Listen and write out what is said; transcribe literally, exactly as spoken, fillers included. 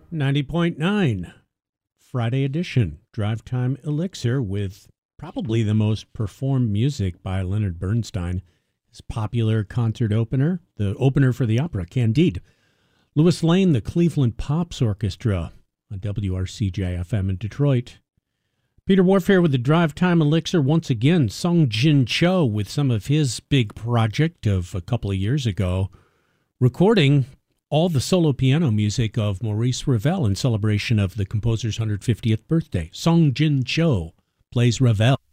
ninety point nine, Friday edition, Drive Time Elixir with probably the most performed music by Leonard Bernstein. His popular concert opener, the opener for the opera, Candide. Louis Lane, the Cleveland Pops Orchestra on W R C J F M in Detroit. Peter Warfare with the Drive Time Elixir once again. Sung Jin Cho with some of his big project of a couple of years ago, recording all the solo piano music of Maurice Ravel in celebration of the composer's one hundred fiftieth birthday. Sung Jin Cho plays Ravel.